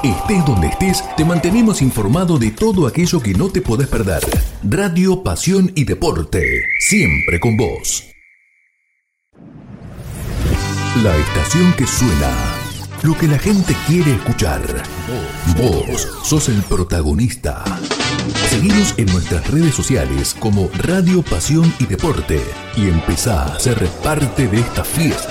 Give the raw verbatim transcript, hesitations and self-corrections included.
Estés donde estés, te mantenemos informado de todo aquello que no te podés perder. Radio, pasión y deporte, siempre con vos. La estación que suena, lo que la gente quiere escuchar. Vos sos el protagonista. Seguinos en nuestras redes sociales como Radio, Pasión y Deporte y empezá a ser parte de esta fiesta.